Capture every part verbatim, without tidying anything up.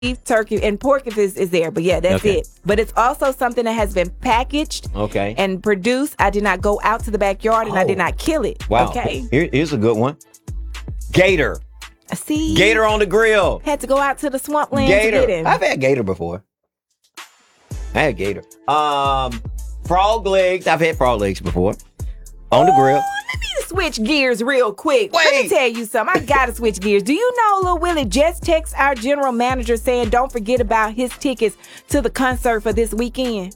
beef, turkey, and pork if is, is there. But yeah, that's Okay. it. But it's also something that has been packaged Okay. and produced. I did not go out to the backyard and I did Oh. not kill it. Wow. Okay. Here, here's a good one. Gator. See? Gator on the grill. Had to go out to the swampland Gator. to get him. I've had gator before. I had gator. Um, frog legs. I've had frog legs before. On the grill. Let me switch gears real quick. Let me Wait. tell you something. I gotta switch gears. Do you know Lil Willie just texted our general manager saying don't forget about his tickets to the concert for this weekend?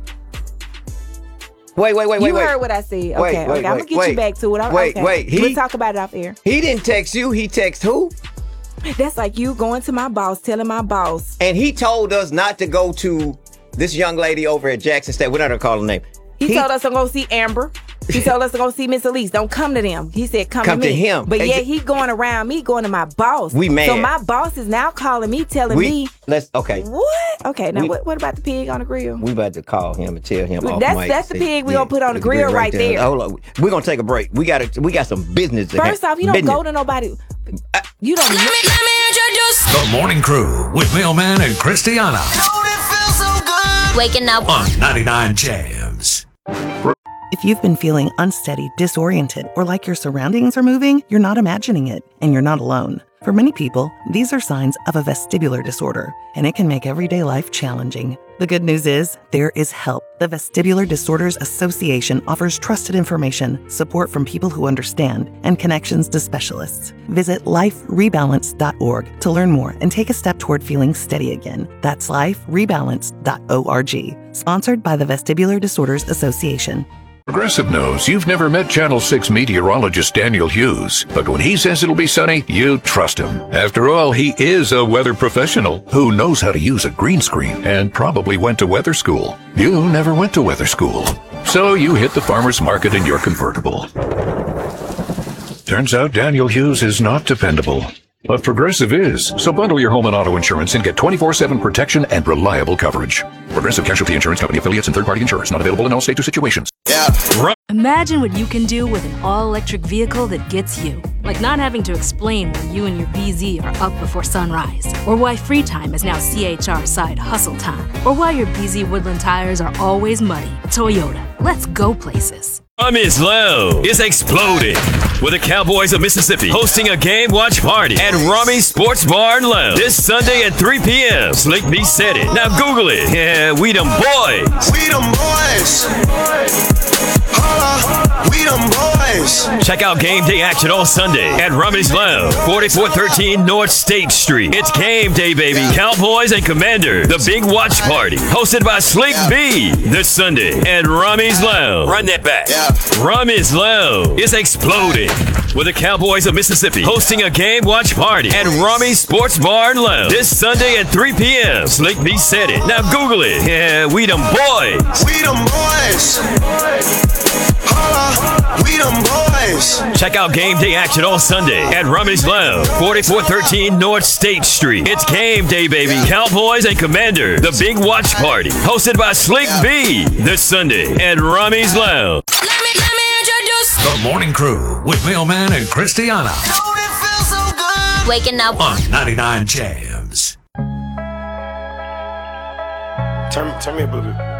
Wait, wait, wait, wait, you wait. heard what I said. Okay, Wait, wait, okay. I'm gonna wait, get wait. you back to it. I'm, Wait, okay. wait, he- We'll talk about it off air. He didn't text you. He text who? That's like you going to my boss, telling my boss. And he told us not to go to this young lady over at Jackson State. We're not gonna call her name. He, told us to go see Amber. He told us to go see Miss Elise. Don't come to them. He said come, Come to to me. him. But And yeah, th- he going around me, going to my boss. We mad. So my boss is now calling me, telling We me let's okay. what? Okay, now We- what, what about the pig on the grill? We about to call him and tell him. Off That's- mic. that's the Say, pig we gonna put on the grill right there. Hold on, we're gonna take a break. We got to. We got some business. to First ha- off, you don't business. go to nobody. You don't. Let me, let me introduce. The Morning Crew with Mailman and Christiana Oh, it feels so good. Waking up. on ninety-nine Jams. If you've been feeling unsteady, disoriented, or like your surroundings are moving, you're not imagining it, and you're not alone. For many people, these are signs of a vestibular disorder, and it can make everyday life challenging. The good news is, there is help. The Vestibular Disorders Association offers trusted information, support from people who understand, and connections to specialists. Visit life rebalance dot org to learn more and take a step toward feeling steady again. That's life rebalance dot org. Sponsored by the Vestibular Disorders Association. Progressive knows you've never met Channel six meteorologist Daniel Hughes, but when he says it'll be sunny, you trust him. After all, he is a weather professional who knows how to use a green screen and probably went to weather school. You never went to weather school, so you hit the farmer's market in your convertible. Turns out Daniel Hughes is not dependable. But Progressive is. So bundle your home and auto insurance and get twenty-four seven protection and reliable coverage. Progressive Casualty Insurance Company affiliates and third-party insurers. Not available in all states or situations. Imagine what you can do with an all-electric vehicle that gets you. Like not having to explain why you and your B Z are up before sunrise. Or why free time is now C H R side hustle time. Or why your B Z Woodland tires are always muddy. Toyota, let's go places. Rami's Low is exploding with the Cowboys of Mississippi hosting a game watch party at Rami's Sports Bar and Lounge this Sunday at three p.m. Slick B said it. Now Google it. Yeah, we them boys. We them boys. Holla, we them boys. Check out game day action on Sunday at Rami's Lounge, forty-four thirteen North State Street. It's game day, baby. Cowboys and Commanders, the big watch party hosted by Slick B this Sunday at Rami's Lounge. Run that back. Yeah. Rami's Lounge is exploding with the Cowboys of Mississippi hosting a game watch party at Rami's Sports Bar and Lounge this Sunday at three p.m. Slick B said it. Now Google it. Yeah, we them boys. We them boys. Holla, we them boys. Check out game day action on Sunday at Rami's Lounge, forty-four thirteen North State Street. It's game day, baby. Cowboys and Commanders, the big watch party hosted by Slick B this Sunday at Rami's Lounge. Let me, let me introduce. The Morning Crew with Mailman and Christiana Oh, it feels so good. Waking up. on ninety-nine Jams. Turn, turn me up a little bit.